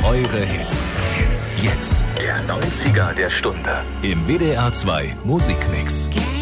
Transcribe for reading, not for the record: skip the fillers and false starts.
eure Hits. Jetzt der 90er der Stunde im WDR 2 Musikmix.